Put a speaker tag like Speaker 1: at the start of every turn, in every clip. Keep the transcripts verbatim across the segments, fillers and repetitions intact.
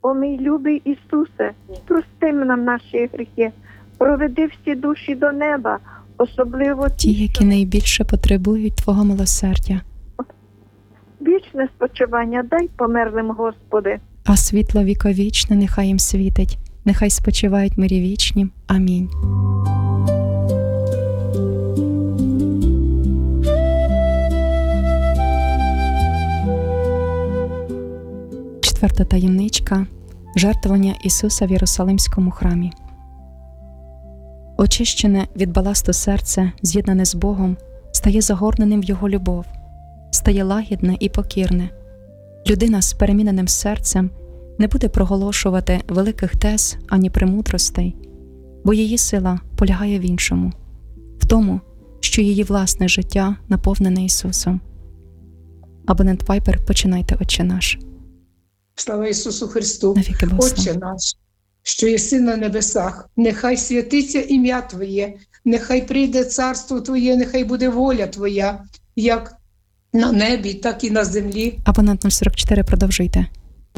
Speaker 1: О мій любий Ісусе, прости нам наші гріхи, проведи всі душі до неба, особливо
Speaker 2: ті, які найбільше потребують Твого милосердя.
Speaker 1: Вічне спочивання дай померлим, Господи.
Speaker 2: А світло віковічне нехай їм світить, нехай спочивають в мирі вічнім. Амінь. Четверта таємничка – жертвування Ісуса в Єрусалимському храмі. Очищене від баласту серце, з'єднане з Богом, стає загорненим в Його любов, стає лагідне і покірне. Людина з переміненим серцем не буде проголошувати великих тез ані премудростей, бо її сила полягає в іншому, в тому, що її власне життя наповнене Ісусом. Абонент Viber, починайте, Отче наш.
Speaker 3: Слава Ісусу Христу!
Speaker 2: Навіки Бога.
Speaker 3: Отче наш, що єси на небесах, нехай святиться ім'я Твоє, нехай прийде царство Твоє, нехай буде воля Твоя, як на небі, так і на землі.
Speaker 2: Абонент нуль сорок чотири, продовжуйте.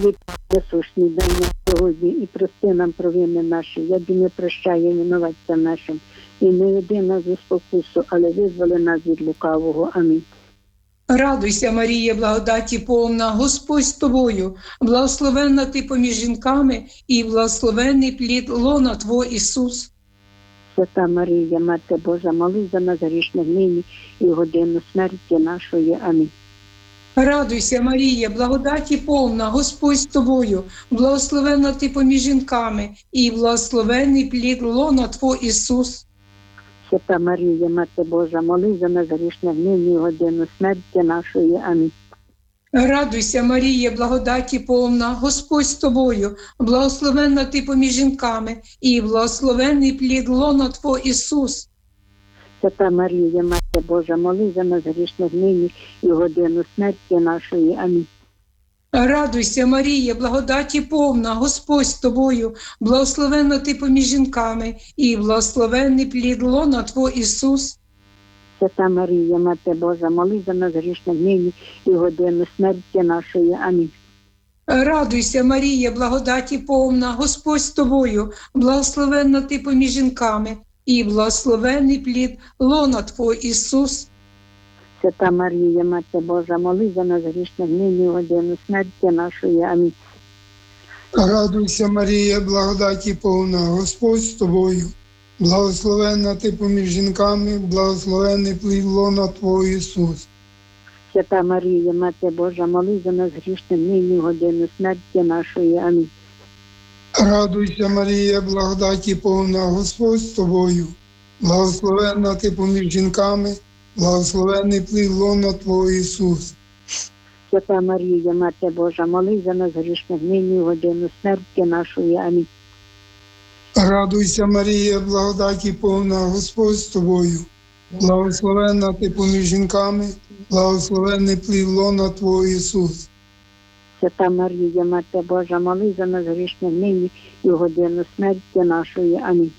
Speaker 1: Насушні дай нам сьогодні і прости нам провини наші, як і не прощає винуватцям нашим. І не веди нас у спокусу, але визволи нас від лукавого. Амінь.
Speaker 3: Радуйся, Марія, благодаті повна, Господь з тобою, благословенна ти поміж жінками, і благословенний плід лона Твого Ісус.
Speaker 1: Свята Марія, Мати Божа, молись за нас грішних нині і в годину смерті нашої. Амінь.
Speaker 3: Радуйся, Марія, благодаті повна, Господь з тобою, благословенна ти поміж жінками, і благословенний плід лона Твого Ісус.
Speaker 1: Свята Марія, Мати Божа, молись за нас грішних нині і в годину смерті нашої. Амінь.
Speaker 3: Радуйся, Марія, благодаті повна, Господь з тобою, благословенна ти поміж жінками, і благословенний плід лона Твого Ісус.
Speaker 1: Свята Марія, Мати Божа, молись за нас грішних нині і в годину смерті нашої. Амінь.
Speaker 3: Радуйся, Марія, благодаті повна, Господь з тобою, благословенна ти поміж жінками, і благословенний плід лона Твого Ісус.
Speaker 1: Свята Марія, Мати Божа, молись за нас грішних нині і в годину смерті нашої. Амінь.
Speaker 3: Радуйся, Марія, благодаті повна, Господь з тобою, благословенна ти поміж жінками, і благословенний плід лона Твого Ісус.
Speaker 1: Свята Марія, Мати Божа, молись за нас грішних нині і в годину смерті нашої. Амінь.
Speaker 4: Радуйся, Марія, благодаті повна, Господь з тобою, благословенна ти поміж жінками, благословенний плід лона Твого Ісус.
Speaker 1: Свята Марія, Мати Божа, молись за нас грішних нині і в годину смерті нашої. Амінь.
Speaker 4: Радуйся, Марія, благодаті повна, Господь з тобою, благословенна ти поміж жінками, благословенний плід лона Твого Ісус.
Speaker 1: Свята Марія, Мати Божа, молись за нас грішних нині і в годину смерті нашої. Амінь.
Speaker 4: Радуйся, Марія, благодаті повна, Господь з тобою, благословенна ти поміж жінками, благословенний плід лона Твого Ісус.
Speaker 1: Свята Марія, Мати Божа, молись за нас грішних нині і в годину смерті нашої. Амінь.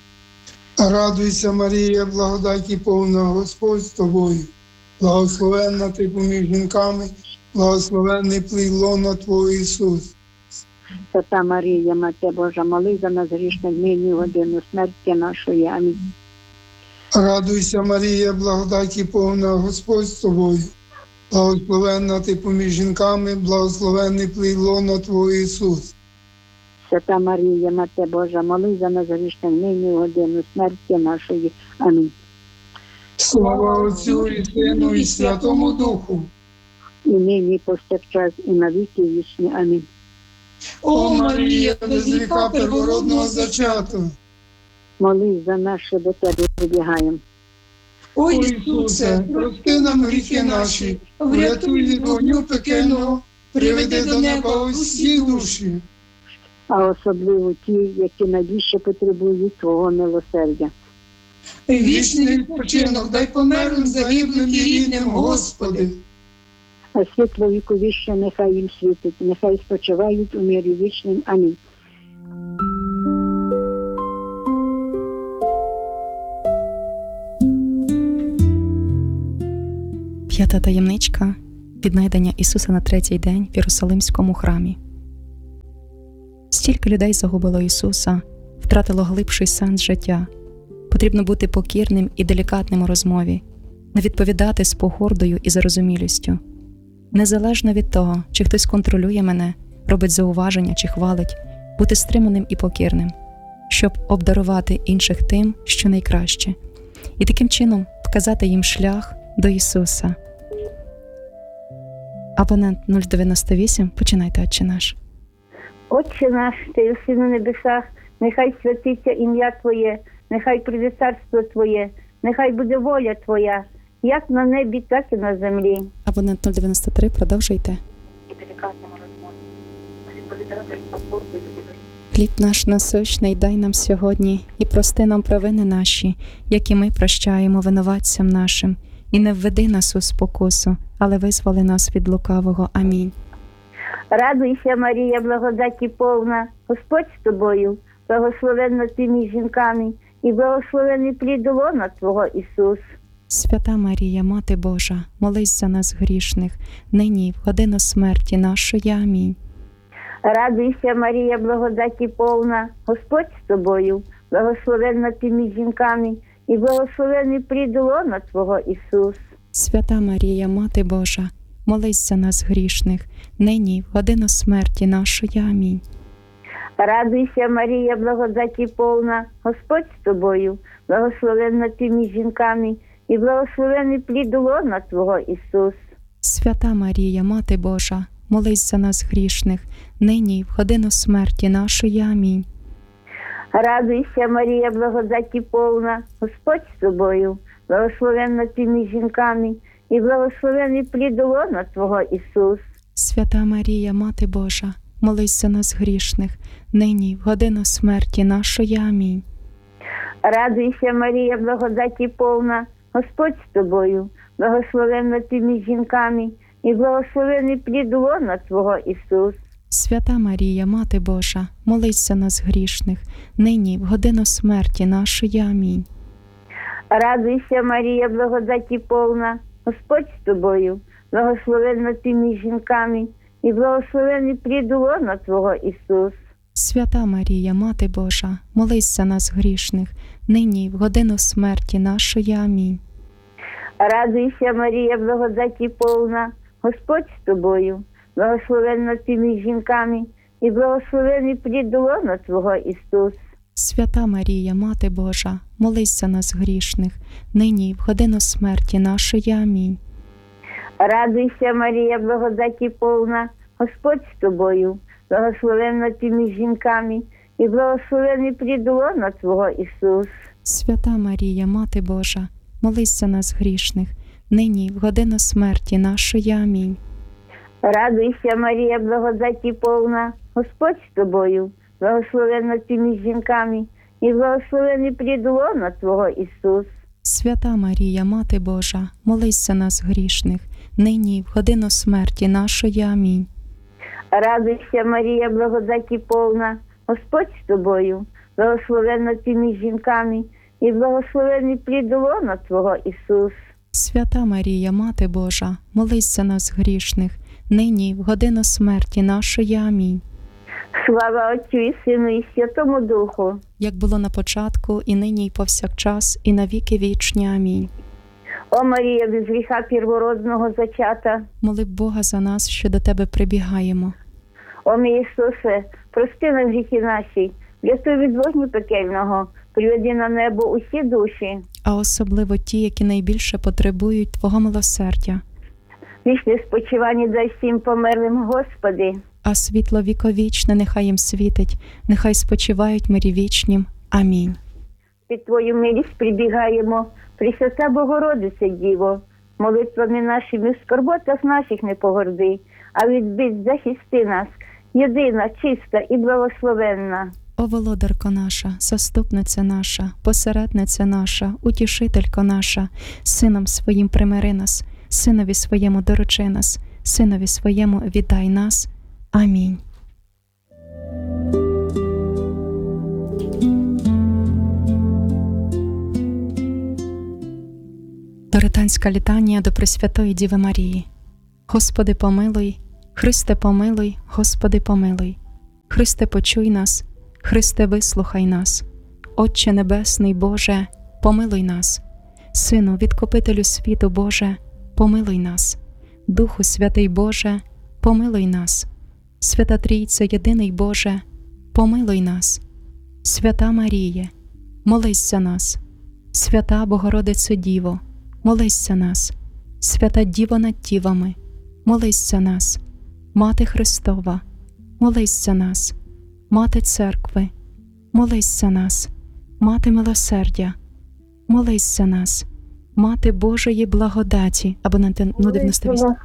Speaker 4: Радуйся, Марія, благодаті повна, Господь з тобою, благословенна ти поміж жінками, благословенний плід лона Твого Ісус.
Speaker 1: Свята Марія, Мати Божа, молись за нас грішних нині і в годину смерті нашої. Амінь.
Speaker 4: Радуйся, Марія, благодаті повна, Господь з тобою, благословенна ти поміж жінками, благословенний плід лона Твого Ісус.
Speaker 1: Свята Марія, Мати Божа, молись за нас грішних нині і в годину смерті нашої. Амінь.
Speaker 4: Слава Отцю і Сину і Святому Духу.
Speaker 1: І нині, і повсякчас, і на віки вічні. Амінь.
Speaker 4: О, Марія, без гріха первородного зачата.
Speaker 1: Молись за нас, що до тебе прибігаємо.
Speaker 3: О
Speaker 4: О,
Speaker 3: Ісусе,
Speaker 4: прости нам гріхи наші, врятуй від вогню пекельного, приведи до неба усі душі.
Speaker 1: А особливо ті, які найбільше потребують Твого милосердя.
Speaker 3: вічний відпочинок дай померлим, загиблим і рідним, Господи.
Speaker 1: А світло віковіще нехай їм світить, нехай спочивають у мирі вічним. Амінь.
Speaker 2: П'ята таємничка – віднайдення Ісуса на третій день в Єрусалимському храмі. Стільки людей загубило Ісуса, втратило глибший сенс життя. Потрібно бути покірним і делікатним у розмові, не відповідати з погордою і зарозумілістю. Незалежно від того, чи хтось контролює мене, робить зауваження чи хвалить, бути стриманим і покірним, щоб обдарувати інших тим, що найкраще, і таким чином вказати їм шлях до Ісуса. Абонент нуль дев'яносто вісім, починайте, Отче наш.
Speaker 1: Отче наш, ти єси на небесах, нехай святиться ім'я Твоє, нехай прийде царство Твоє, нехай буде воля Твоя, як на небі, так і на землі.
Speaker 2: Абонент нуль дев'яносто три, продовжуйте. Хліб наш насущний дай нам сьогодні, і прости нам провини наші, які ми прощаємо винуватцям нашим. І не введи нас у спокусу, але визволи нас від лукавого. Амінь.
Speaker 1: Радуйся, Марія, благодаті повна, Господь з тобою, благословенна ти між жінками, і благословений плід лона Твого, Ісус.
Speaker 2: Свята Марія, Мати Божа, молись за нас грішних, нині і в годину смерті нашої. Амінь.
Speaker 1: Радуйся, Марія, благодаті повна, Господь з тобою, благословенна ти між жінками, і благословений плід лона Твого, Ісус.
Speaker 2: Свята Марія, Мати Божа, молись за нас грішних, нині і в годину смерті нашої. Амінь.
Speaker 1: Радуйся, Марія, благодаті повна, Господь з тобою, благословенна ти між жінками, і благословений плід лона Твого, Ісус.
Speaker 2: Свята Марія, Мати Божа, молись за нас грішних, нині і в годину смерті нашої. Амінь.
Speaker 1: Радуйся, Марія, благодаті повна, Господь з тобою, благословенна ти між жінками, і благословений плід лона Твого, Ісус.
Speaker 2: Свята Марія, Мати Божа, молись за нас грішних, нині і в годину смерті нашої. Амінь.
Speaker 1: Радуйся, Марія, благодаті повна, Господь з тобою, благословенна ти між жінками, і благословений плід лона Твого, Ісус.
Speaker 2: Свята Марія, Мати Божа, молись за нас грішних, нині і в годину смерті нашої. Амінь.
Speaker 1: Радуйся, Марія, благодаті повна, Господь з тобою, благословенна ти між жінками, і благословений плід лона Твого, Ісус.
Speaker 2: Свята Марія, Мати Божа, молись за нас грішних, нині і в годину смерті нашої. Амінь.
Speaker 1: Радуйся, Марія, благодаті повна, Господь з тобою, благословенна ти між жінками, і благословений плід лона Твого, Ісус.
Speaker 2: Свята Марія, Мати Божа, молись за нас грішних, нині і в годину смерті нашої. Амінь.
Speaker 1: Радуйся, Марія, благодаті повна, Господь з тобою, благословенна ти між жінками, і благословений плід лона Твого, Ісус.
Speaker 2: Свята Марія, Мати Божа, молись за нас грішних, нині і в годину смерті нашої. Амінь.
Speaker 1: Радуйся, Марія, благодаті повна, Господь з тобою, благословенна ти між жінками, і благословений плід лона Твого, Ісус.
Speaker 2: Свята Марія, Мати Божа, молись за нас грішних, нині і в годину смерті нашої. Амінь.
Speaker 1: Радуйся, Марія, благодаті повна, Господь з тобою, благословенна ти між жінками, і благословений плід лона Твого, Ісус.
Speaker 2: Свята Марія, Мати Божа, молись за нас грішних, нині і в годину смерті нашої. Амінь.
Speaker 1: Слава Отцю і Сину і Святому Духу.
Speaker 2: Як було на початку, і нині, і повсякчас, і на віки вічні. Амінь.
Speaker 1: О Марія, без гріха первородного зачата.
Speaker 2: Моли б Бога за нас, що до Тебе прибігаємо.
Speaker 1: О мій Ісусе, прости нам гріхи наші, врятуй від вогню пекельного, приведи на небо усі душі.
Speaker 2: А особливо ті, які найбільше потребують Твого милосердя.
Speaker 1: Вічне спочивання дай всім померлим, Господи.
Speaker 2: А світло віковічне нехай їм світить, нехай спочивають мирі вічнім. Амінь.
Speaker 1: Під Твою милість прибігаємо, Пресвята Богородице Діво, молитвами нашими в скорботах наших не погорди, а від бід захисти нас, єдина, чиста і благословенна.
Speaker 2: О володарко наша, заступниця наша, посередниця наша, утішителько наша, Сином своїм примири нас, Синові своєму доручи нас, Синові своєму віддай нас. Амінь. Доританська літанія до Пресвятої Діви Марії. Господи помилуй, Христе помилуй, Господи помилуй. Христе, почуй нас, Христе, вислухай нас. Отче Небесний, Боже, помилуй нас. Сину, Відкупителю світу, Боже, помилуй нас. Духу Святий, Боже, помилуй нас. Свята Трійце, єдиний Боже, помилуй нас. Свята Маріє, молись за нас. Свята Богородице Діво, молись за нас. Свята Діво над дівами, молись за нас. Мати Христова, молись за нас. Мати Церкви, молись за нас. Мати Милосердя, молись за нас. Мати Божої благодаті, або на ну, дев'яносто вісім.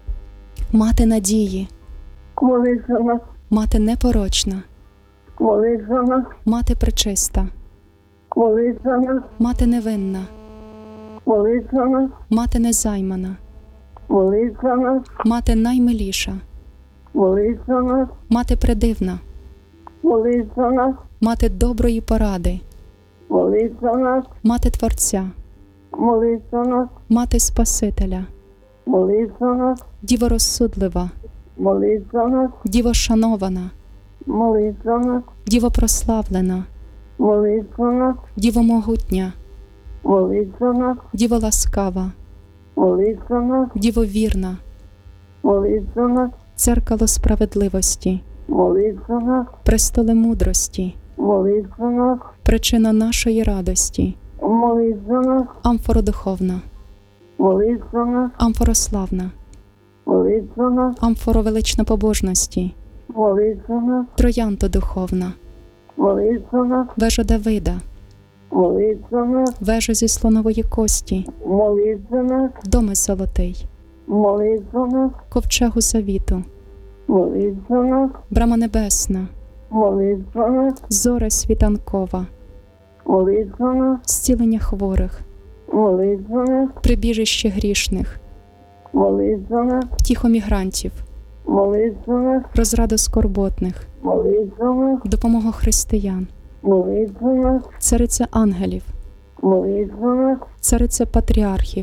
Speaker 2: Мати надії,
Speaker 1: Молись за нас,
Speaker 2: мати непорочна,
Speaker 1: молись за нас,
Speaker 2: мати пречиста,
Speaker 1: молись за нас,
Speaker 2: мати невинна,
Speaker 1: молись за нас,
Speaker 2: мати незаймана,
Speaker 1: молись за нас,
Speaker 2: мати наймиліша,
Speaker 1: молись за нас,
Speaker 2: мати предивна,
Speaker 1: молись за нас,
Speaker 2: мати доброї поради,
Speaker 1: молись за нас,
Speaker 2: мати Творця,
Speaker 1: молись за нас,
Speaker 2: мати Спасителя,
Speaker 1: молись за нас,
Speaker 2: Діво розсудлива,
Speaker 1: молись за нас,
Speaker 2: Діво шанована,
Speaker 1: молись за нас,
Speaker 2: Діво прославлена,
Speaker 1: молись за нас,
Speaker 2: Діво могутня,
Speaker 1: молись за нас,
Speaker 2: Діво ласкава,
Speaker 1: молись за нас,
Speaker 2: Діво вірна,
Speaker 1: молись за нас,
Speaker 2: Церкало справедливості,
Speaker 1: молись за нас,
Speaker 2: престоле мудрості,
Speaker 1: молись за нас,
Speaker 2: причина нашої радості,
Speaker 1: молись за нас,
Speaker 2: амфора духовна,
Speaker 1: молись за нас,
Speaker 2: амфорославна,
Speaker 1: молись за нас,
Speaker 2: амфора велична побожності,
Speaker 1: молись за нас,
Speaker 2: троянто духовна,
Speaker 1: молись за нас,
Speaker 2: вежа Давида,
Speaker 1: молись за нас,
Speaker 2: вежа зі слонової кості,
Speaker 1: молись за нас,
Speaker 2: доме золотий,
Speaker 1: молись за нас,
Speaker 2: ковчегу завіту,
Speaker 1: молись за нас,
Speaker 2: брама небесна,
Speaker 1: молись за нас,
Speaker 2: зоре світанкова,
Speaker 1: молись за нас,
Speaker 2: зцілення хворих,
Speaker 1: молись за нас,
Speaker 2: прибіжище грішних,
Speaker 1: молись за нас,
Speaker 2: втіхо мігрантів,
Speaker 1: молись за нас,
Speaker 2: розраду скорботних,
Speaker 1: молись за нас,
Speaker 2: допомога християн,
Speaker 1: молись за нас,
Speaker 2: цариця ангелів,
Speaker 1: молись за нас,
Speaker 2: цариця патріархів,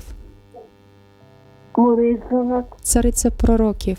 Speaker 1: молись за нас,
Speaker 2: цариця пророків,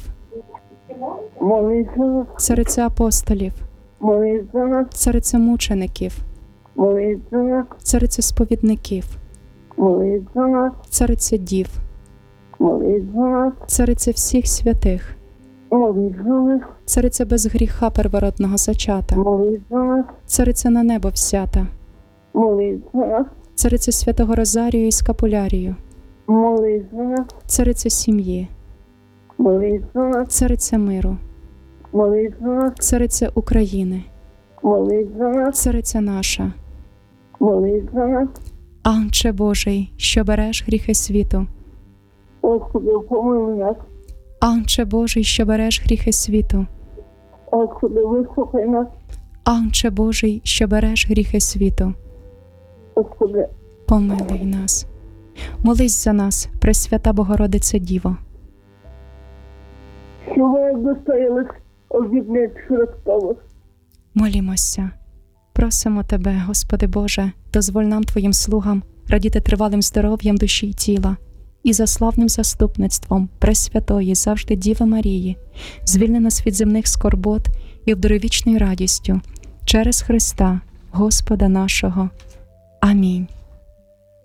Speaker 1: молись за нас,
Speaker 2: цариця апостолів,
Speaker 1: молись за нас,
Speaker 2: цариця мучеників,
Speaker 1: молись за нас,
Speaker 2: цариця сповідників,
Speaker 1: молись за нас,
Speaker 2: цариця дів,
Speaker 1: молись за нас,
Speaker 2: цариця всіх святих,
Speaker 1: молись за нас,
Speaker 2: цариця без гріха первородного зачата,
Speaker 1: молись за нас,
Speaker 2: цариця на небо взята,
Speaker 1: молись за нас,
Speaker 2: цариця святого Розарію і Скапулярію,
Speaker 1: молись за нас,
Speaker 2: цариця сім'ї,
Speaker 1: молись за нас,
Speaker 2: цариця миру,
Speaker 1: молись за нас,
Speaker 2: цариця України,
Speaker 1: молись за нас,
Speaker 2: цариця наша,
Speaker 1: молись за нас,
Speaker 2: Анче Божий, що береш гріхи світу,
Speaker 1: Господи, помилуй нас,
Speaker 2: Анче Божий, що береш гріхи світу,
Speaker 1: Господи, вислухай нас,
Speaker 2: Анче Божий, що береш гріхи світу,
Speaker 1: Господи,
Speaker 2: помилуй нас. Молись за нас, Пресвята Богородице Діво.
Speaker 1: що ви достоїлись обітниць Христових.
Speaker 2: Молімося. Просимо Тебе, Господи Боже, дозволь нам, Твоїм слугам, радіти тривалим здоров'ям душі й тіла і за славним заступництвом Пресвятої завжди Діви Марії, звільни нас від земних скорбот і обдаруй вічною радістю через Христа, Господа нашого. Амінь.